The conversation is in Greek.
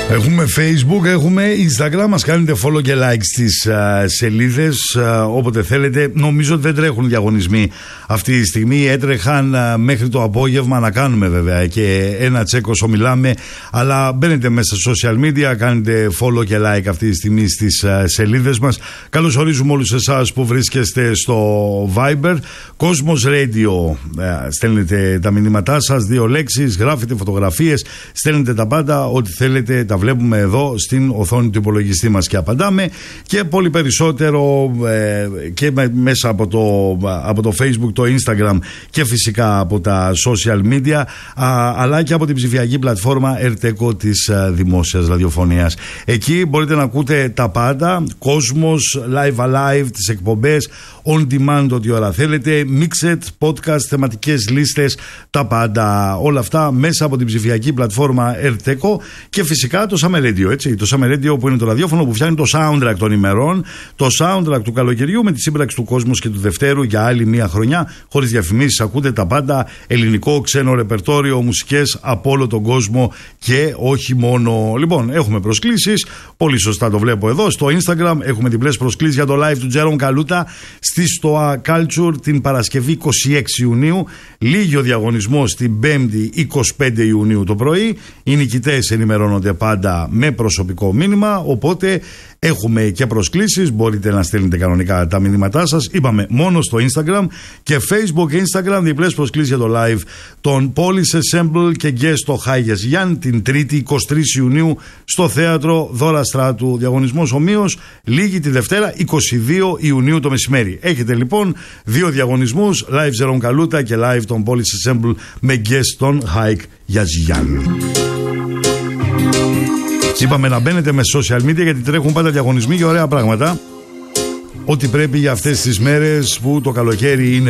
Έχουμε Facebook, έχουμε Instagram. Μας κάνετε follow και like στις σελίδες όποτε θέλετε. Νομίζω ότι δεν τρέχουν διαγωνισμοί αυτή τη στιγμή. Έτρεχαν μέχρι το απόγευμα, να κάνουμε βέβαια και ένα τσέκ όσο μιλάμε. Αλλά μπαίνετε μέσα στα social media, κάνετε follow και like αυτή τη στιγμή στις σελίδες μας. Καλώς ορίζουμε όλους εσάς που βρίσκεστε στο Viber. Cosmos Radio, στέλνετε τα μηνύματά σας, 2 λέξεις, γράφετε φωτογραφίες, στέλνετε τα πάντα, ό,τι θέλετε τα βλέπουμε εδώ στην οθόνη του υπολογιστή μας και απαντάμε, και πολύ περισσότερο και μέσα από το Facebook, το Instagram και φυσικά από τα social media, αλλά και από την ψηφιακή πλατφόρμα Erteco της δημόσιας ραδιοφωνίας. Εκεί μπορείτε να ακούτε τα πάντα, Cosmos, Live Alive, τις εκπομπές on demand ό,τι ώρα θέλετε, mixed, podcast, θεματικές λίστες, τα πάντα, όλα αυτά μέσα από την ψηφιακή πλατφόρμα Erteco και φυσικά το Summer Radio, έτσι. Το Summer Radio που είναι το ραδιόφωνο που φτιάχνει το soundtrack των ημερών, το soundtrack του καλοκαιριού με τη σύμπραξη του Κόσμος και του Δευτέρου για άλλη μία χρονιά. Χωρίς διαφημίσεις, ακούτε τα πάντα, ελληνικό, ξένο ρεπερτόριο, μουσικές από όλο τον κόσμο και όχι μόνο. Λοιπόν, έχουμε προσκλήσεις, πολύ σωστά το βλέπω εδώ. Στο Instagram έχουμε διπλές προσκλήσεις για το live του Τζέρον Καλούτα στη Stoa Culture την Παρασκευή 26 Ιουνίου. Λίγη ο διαγωνισμός την 5η 25 Ιουνίου το πρωί. Οι νικητές ενημερώνονται πάντα με προσωπικό μήνυμα, οπότε έχουμε και προσκλήσεις. Μπορείτε να στέλνετε κανονικά τα μηνύματά σας. Είπαμε μόνο στο Instagram και Facebook και Instagram. Διπλές προσκλήσεις για το live των Police Assemble και Guest στο Χάγιας Γιάν την 3η 23 Ιουνίου στο θέατρο Δώρα Στράτου. Διαγωνισμός ομοίως λίγη τη Δευτέρα 22 Ιουνίου το μεσημέρι. Έχετε λοιπόν 2 διαγωνισμούς, live Ζερόν Καλούτα και live των Police Assemble με guest τον Χάικ Γιαζιάν. Είπαμε να μπαίνετε με social media γιατί τρέχουν πάντα διαγωνισμοί για ωραία πράγματα. Ό,τι πρέπει για αυτές τις μέρες που το καλοκαίρι είναι